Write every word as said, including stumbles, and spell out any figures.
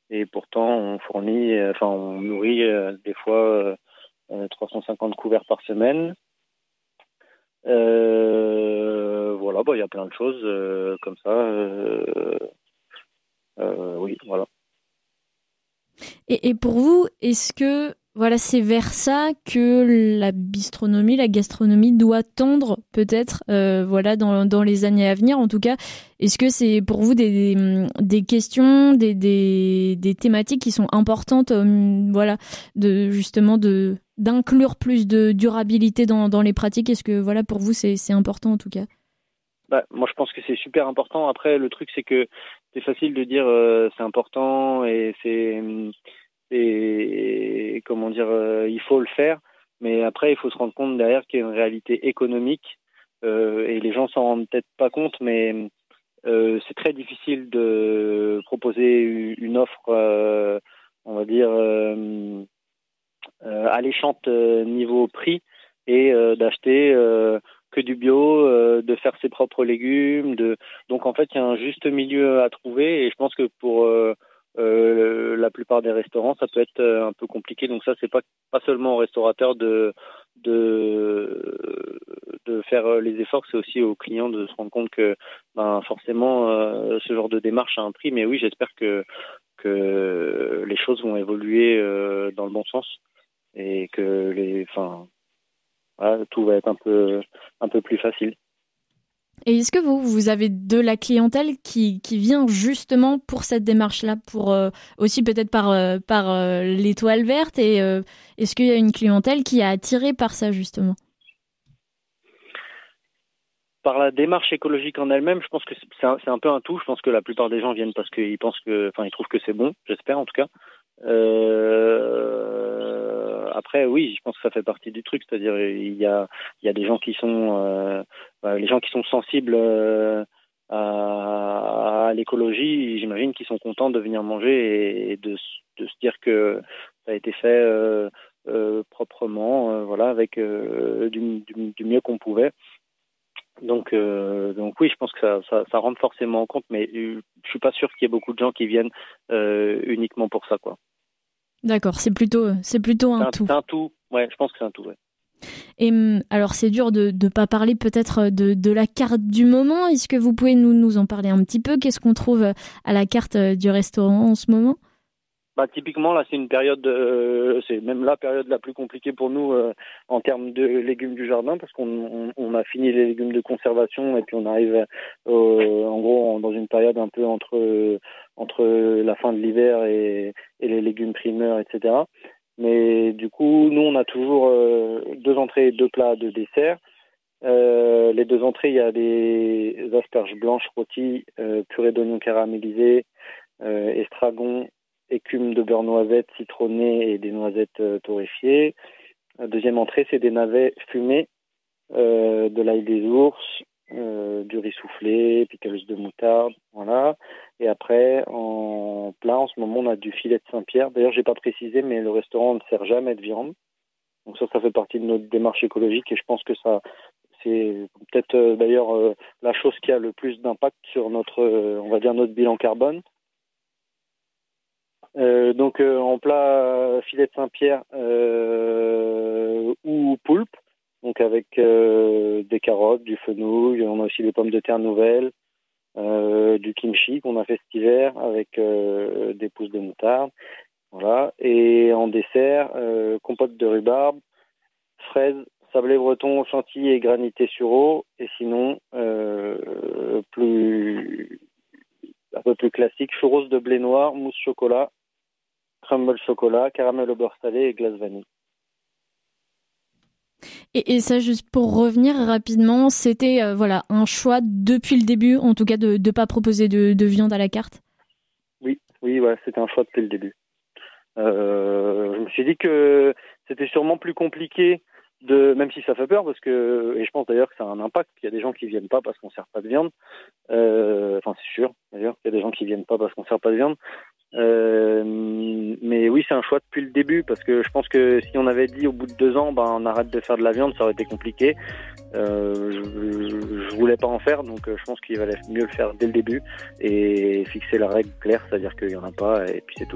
et pourtant on fournit, euh, enfin on nourrit euh, des fois euh, trois cent cinquante couverts par semaine. Euh, voilà, bah il y a plein de choses euh, comme ça. Euh, euh, oui, voilà. Et, et pour vous, est-ce que voilà, c'est vers ça que la bistronomie, la gastronomie doit tendre peut-être euh, voilà, dans, dans les années à venir en tout cas? Est-ce que c'est pour vous des, des, des questions, des, des, des thématiques qui sont importantes euh, voilà, de, justement de, d'inclure plus de durabilité dans, dans les pratiques? Est-ce que voilà, pour vous c'est, c'est important en tout cas? Bah, moi je pense que c'est super important. Après le truc c'est que c'est facile de dire euh, c'est important et c'est... et comment dire, euh, il faut le faire, mais après il faut se rendre compte derrière qu'il y a une réalité économique euh, et les gens s'en rendent peut-être pas compte, mais euh, c'est très difficile de proposer une offre, euh, on va dire, euh, euh, alléchante euh, niveau prix et euh, d'acheter euh, que du bio, euh, de faire ses propres légumes, de donc en fait il y a un juste milieu à trouver et je pense que pour euh, euh, la plupart des restaurants ça peut être euh, un peu compliqué, donc ça c'est pas pas seulement aux restaurateurs de de de faire les efforts, c'est aussi aux clients de se rendre compte que ben forcément euh, ce genre de démarche a un prix, mais oui j'espère que que les choses vont évoluer euh, dans le bon sens et que les, enfin, voilà, tout va être un peu, un peu plus facile. Et est-ce que vous, vous avez de la clientèle qui, qui vient justement pour cette démarche-là, pour euh, aussi peut-être par, euh, par euh, l'étoile verte, et euh, est-ce qu'il y a une clientèle qui est attirée par ça justement? Par la démarche écologique en elle-même, je pense que c'est un, c'est un peu un tout. Je pense que la plupart des gens viennent parce qu'ils pensent que, enfin, ils trouvent que c'est bon, j'espère en tout cas. Euh, après, oui, je pense que ça fait partie du truc, c'est-à-dire il y a, il y a des gens qui sont, euh, bah, les gens qui sont sensibles euh, à, à l'écologie, j'imagine qu'ils sont contents de venir manger et, et de, de se dire que ça a été fait euh, euh, proprement, euh, voilà, avec euh, du, du, du mieux qu'on pouvait. Donc, euh, donc oui, je pense que ça, ça, ça rentre forcément en compte, mais euh, je suis pas sûr qu'il y ait beaucoup de gens qui viennent euh, uniquement pour ça, quoi. D'accord, c'est plutôt, c'est plutôt C'est un un, tout. c'est un tout. Ouais, je pense que c'est un tout. Ouais. Et hum, alors c'est dur de ne pas parler peut-être de, de la carte du moment. Est-ce que vous pouvez nous, nous en parler un petit peu? Qu'est-ce qu'on trouve à la carte du restaurant en ce moment? Bah, typiquement, là, c'est une période, euh, c'est même la période la plus compliquée pour nous euh, en termes de légumes du jardin, parce qu'on on, on a fini les légumes de conservation et puis on arrive, euh, en gros, dans une période un peu entre entre la fin de l'hiver et, et les légumes primeurs, et cetera. Mais du coup, nous, on a toujours euh, deux entrées, deux plats, deux desserts. Euh, les deux entrées, il y a des asperges blanches rôties, euh, purée d'oignons caramélisés, euh, estragon, écume de beurre noisette citronné et des noisettes euh, torréfiées. La deuxième entrée, c'est des navets fumés, euh, de l'ail des ours, euh, du riz soufflé, pickles de moutarde, voilà. Et après, en plat, en ce moment, on a du filet de Saint-Pierre. D'ailleurs, j'ai pas précisé, mais le restaurant ne sert jamais de viande. Donc ça, ça fait partie de notre démarche écologique et je pense que ça, c'est peut-être euh, d'ailleurs euh, la chose qui a le plus d'impact sur notre, euh, on va dire, notre bilan carbone. Euh, donc euh, en plat euh, filet de Saint-Pierre euh, ou poulpe, donc avec euh, des carottes, du fenouil, on a aussi des pommes de terre nouvelles, euh, du kimchi qu'on a fait cet hiver avec euh, des pousses de moutarde, voilà. Et en dessert, euh, compote de rhubarbe, fraises, sablé breton, chantilly et granité sur eau, et sinon euh, plus un peu plus classique, churros de blé noir, mousse chocolat, crumble chocolat, caramel au beurre salé et glace vanille. Et, et ça, juste pour revenir rapidement, c'était euh, voilà un choix depuis le début, en tout cas de ne pas proposer de, de viande à la carte? Oui, oui, ouais, c'était un choix depuis le début. Euh, je me suis dit que c'était sûrement plus compliqué, de, même si ça fait peur, parce que, et je pense d'ailleurs que ça a un impact, qu'il y a des gens qui viennent pas parce qu'on sert pas de viande. Euh, enfin, c'est sûr, d'ailleurs, qu'il y a des gens qui viennent pas parce qu'on sert pas de viande. Euh, mais oui, c'est un choix depuis le début, parce que je pense que si on avait dit au bout de deux ans, ben on arrête de faire de la viande, ça aurait été compliqué. Euh, je, je voulais pas en faire, donc je pense qu'il valait mieux le faire dès le début et fixer la règle claire, c'est-à-dire qu'il y en a pas et puis c'est tout.